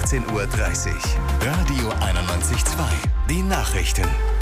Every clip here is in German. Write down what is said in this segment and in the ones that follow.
16:30 Uhr. Radio 91.2. Die Nachrichten.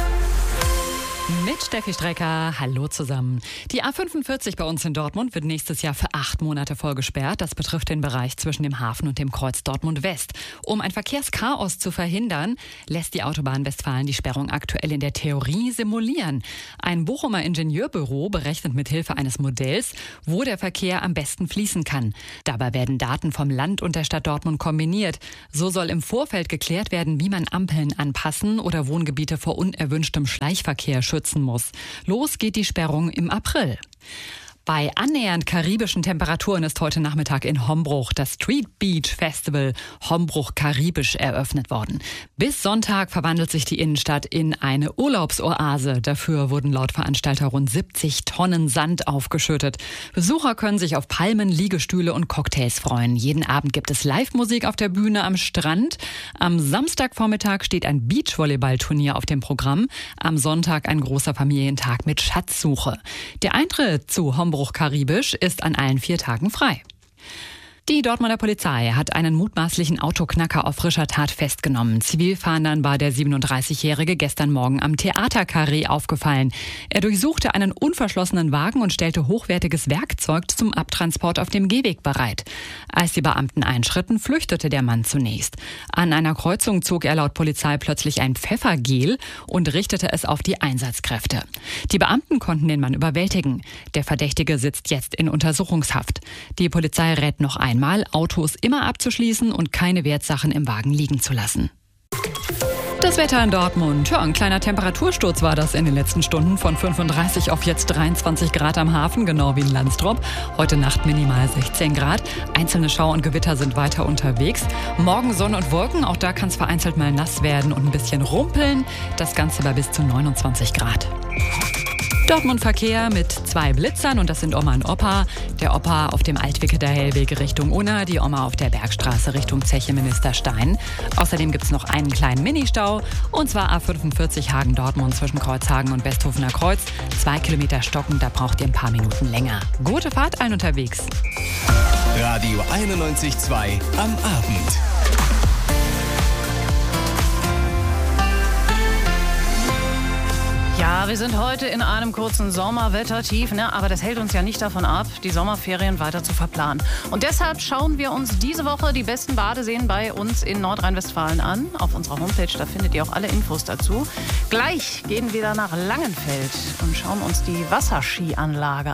Mit Steffi Strecker, hallo zusammen. Die A45 bei uns in Dortmund wird nächstes Jahr für 8 Monate voll gesperrt. Das betrifft den Bereich zwischen dem Hafen und dem Kreuz Dortmund West. Um ein Verkehrschaos zu verhindern, lässt die Autobahn Westfalen die Sperrung aktuell in der Theorie simulieren. Ein Bochumer Ingenieurbüro berechnet mit Hilfe eines Modells, wo der Verkehr am besten fließen kann. Dabei werden Daten vom Land und der Stadt Dortmund kombiniert. So soll im Vorfeld geklärt werden, wie man Ampeln anpassen oder Wohngebiete vor unerwünschtem Schleichverkehr schützen muss. Los geht die Sperrung im April. Bei annähernd karibischen Temperaturen ist heute Nachmittag in Hombruch das Street Beach Festival Hombruch Karibisch eröffnet worden. Bis Sonntag verwandelt sich die Innenstadt in eine Urlaubsoase. Dafür wurden laut Veranstalter rund 70 Tonnen Sand aufgeschüttet. Besucher können sich auf Palmen, Liegestühle und Cocktails freuen. Jeden Abend gibt es Live-Musik auf der Bühne am Strand. Am Samstagvormittag steht ein Beachvolleyballturnier auf dem Programm. Am Sonntag ein großer Familientag mit Schatzsuche. Der Eintritt zu Hombruch Karibisch ist an allen 4 Tagen frei. Die Dortmunder Polizei hat einen mutmaßlichen Autoknacker auf frischer Tat festgenommen. Zivilfahndern war der 37-Jährige gestern Morgen am Theatercarré aufgefallen. Er durchsuchte einen unverschlossenen Wagen und stellte hochwertiges Werkzeug zum Abtransport auf dem Gehweg bereit. Als die Beamten einschritten, flüchtete der Mann zunächst. An einer Kreuzung zog er laut Polizei plötzlich ein Pfeffergel und richtete es auf die Einsatzkräfte. Die Beamten konnten den Mann überwältigen. Der Verdächtige sitzt jetzt in Untersuchungshaft. Die Polizei rät noch einmal, Autos immer abzuschließen und keine Wertsachen im Wagen liegen zu lassen. Das Wetter in Dortmund. Ja, ein kleiner Temperatursturz war das in den letzten Stunden. Von 35 auf jetzt 23 Grad am Hafen, genau wie in Landstrop. Heute Nacht minimal 16 Grad. Einzelne Schauer und Gewitter sind weiter unterwegs. Morgen Sonne und Wolken. Auch da kann es vereinzelt mal nass werden und ein bisschen rumpeln. Das Ganze bei bis zu 29 Grad. Dortmund Verkehr mit 2 Blitzern und das sind Oma und Opa. Der Opa auf dem Altwicketer Hellweg Richtung Unna, die Oma auf der Bergstraße Richtung Zeche Ministerstein. Außerdem gibt es noch einen kleinen Ministau und zwar A45 Hagen-Dortmund zwischen Kreuzhagen und Westhofener Kreuz. 2 Kilometer stocken, da braucht ihr ein paar Minuten länger. Gute Fahrt allen unterwegs. Radio 91.2 am Abend. Ja, wir sind heute in einem kurzen Sommerwettertief, aber das hält uns ja nicht davon ab, die Sommerferien weiter zu verplanen. Und deshalb schauen wir uns diese Woche die besten Badeseen bei uns in Nordrhein-Westfalen an. Auf unserer Homepage, da findet ihr auch alle Infos dazu. Gleich gehen wir dann nach Langenfeld und schauen uns die Wasserskianlage